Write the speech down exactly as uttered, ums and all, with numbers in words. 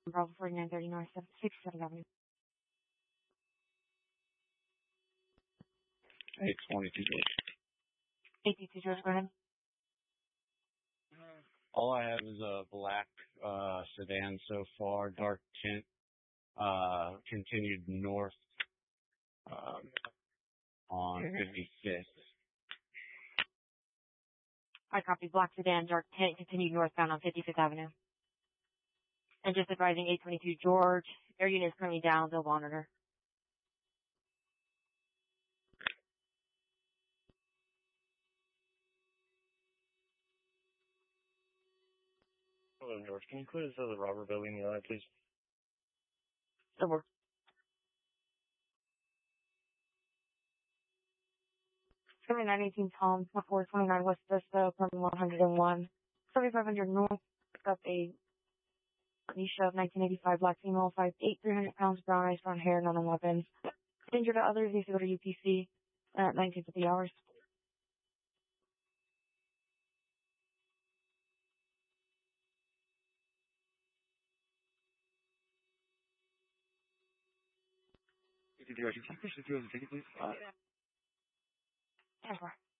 Bravo forty-nine thirty North sixty-seventh Avenue. eight twenty-two George. eight twenty-two George, go ahead. All I have is a black uh, sedan so far, dark tint, uh, continued north um, on fifty-fifth. I copy. Black sedan, dark tint, continued northbound on fifty-fifth Avenue. And just advising eight twenty-two George, air unit is currently down, they'll monitor. Hello, George. Can you clear this other robber building in the eye, please? Over. seventy-nine eighteen Tom, four twenty-nine West Vista, apartment one hundred one. seventy-five hundred North, picked up a Nisha of nineteen eighty-five, black female, five eight, three hundred pounds, brown eyes, brown hair, none on weapons. Injured to others, needs to go to U P C at nineteen fifty hours. Can you push the through the ticket, please? Yeah.